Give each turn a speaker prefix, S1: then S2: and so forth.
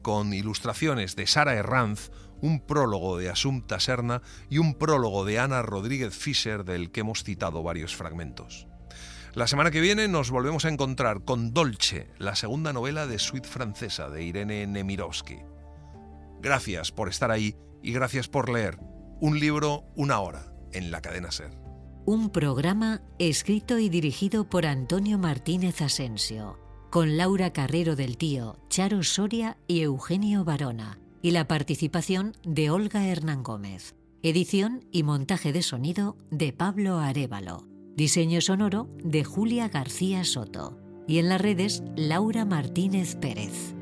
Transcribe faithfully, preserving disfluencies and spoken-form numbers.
S1: con ilustraciones de Sara Herranz, un prólogo de Assumpta Serna y un prólogo de Ana Rodríguez Fischer, del que hemos citado varios fragmentos. La semana que viene nos volvemos a encontrar con Dolce, la segunda novela de Suite francesa de Irene Nemirovsky. Gracias por estar ahí y gracias por leer. Un libro, una hora, en la cadena SER.
S2: Un programa escrito y dirigido por Antonio Martínez Asensio, con Laura Carrero del Tío, Charo Soria y Eugenio Barona, y la participación de Olga Hernán Gómez. Edición y montaje de sonido de Pablo Arévalo. Diseño sonoro de Julia García Soto. Y en las redes, Laura Martínez Pérez.